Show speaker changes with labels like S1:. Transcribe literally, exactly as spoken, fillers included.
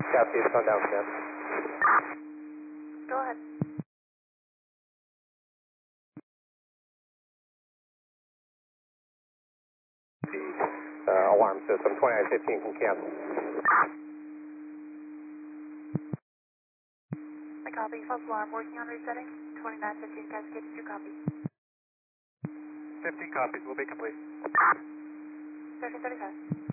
S1: Southeast on down, Cap.
S2: Go ahead.
S1: The uh, alarm system, twenty-nine fifteen can cancel.
S2: I copy. False alarm. Working on resetting. twenty-nine fifteen Cascade two copy.
S1: fifteen copies will be complete.
S2: thirty thirty-five.